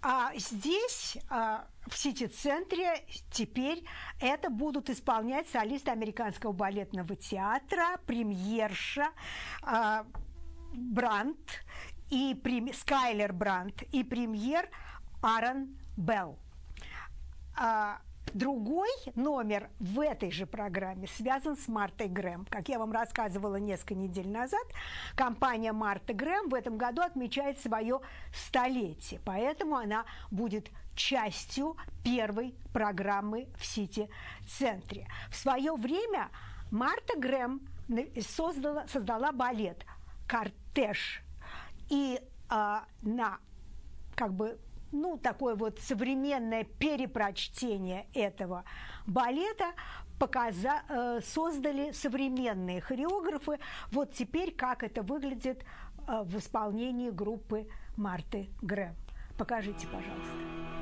А здесь, в Сити-центре, теперь это будут исполнять солисты Американского балетного театра, премьерша Брандт, Скайлер Брандт и премьер Аарон Белл. Другой номер в этой же программе связан с Мартой Грэм. Как я вам рассказывала несколько недель назад, компания Марта Грэм в этом году отмечает свое столетие, поэтому она будет частью первой программы в Сити-центре. В свое время Марта Грэм создала балет «Кортеж», и такое вот современное перепрочтение этого балета создали современные хореографы. Вот теперь как это выглядит в исполнении группы Марты Грэм. Покажите, пожалуйста.